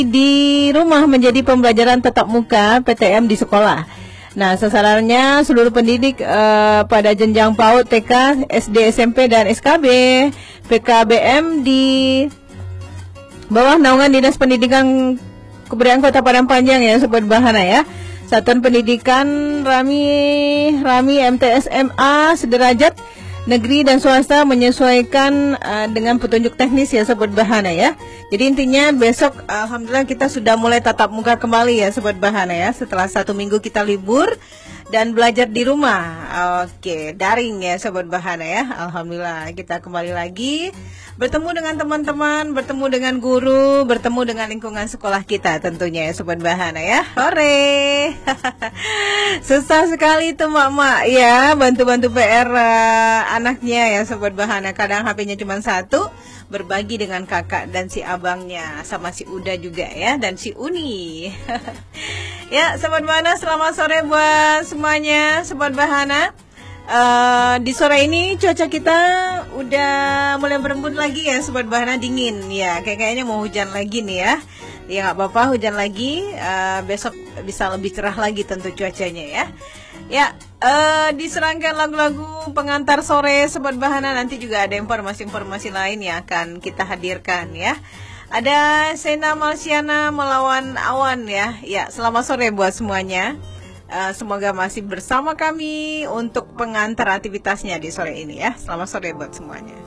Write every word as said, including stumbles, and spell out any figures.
Di rumah menjadi pembelajaran tatap muka P T M di sekolah. Nah, sasarannya seluruh pendidik uh, pada jenjang PAUD, T K, S D, S M P, dan S K B, P K B M di bawah naungan Dinas Pendidikan Kebudayaan Kota Padang Panjang ya, Sobat Bahana ya. Satuan Pendidikan Rami Rami M T S M A sederajat negeri dan swasta menyesuaikan uh, dengan petunjuk teknis ya Sobat Bahana ya. Jadi intinya besok alhamdulillah kita sudah mulai tatap muka kembali ya Sobat Bahana ya. Setelah satu minggu kita libur dan belajar di rumah. Oke, daring ya Sobat Bahana ya. Alhamdulillah kita kembali lagi bertemu dengan teman-teman, bertemu dengan guru, bertemu dengan lingkungan sekolah kita tentunya ya Sobat Bahana ya. Hore. Susah sekali tuh mak-mak ya, bantu-bantu P R uh, anaknya ya Sobat Bahana. Kadang H P-nya cuma satu, berbagi dengan kakak dan si abangnya, sama si Uda juga ya, dan si Uni. Ya Sobat Bahana, selamat sore buat semuanya Sobat Bahana. Uh, di sore ini cuaca kita udah mulai berembun lagi ya Sobat Bahana, dingin ya, kayak kayaknya mau hujan lagi nih ya. Ya nggak apa-apa hujan lagi, uh, besok bisa lebih cerah lagi tentu cuacanya ya. Ya, uh, di serangkaian lagu-lagu pengantar sore Sobat Bahana nanti juga ada informasi-informasi lain yang akan kita hadirkan ya. Ada Sena Malsiana melawan awan ya. Ya, selamat sore buat semuanya. Uh, semoga masih bersama kami untuk pengantar aktivitasnya di sore ini ya. Selamat sore buat semuanya.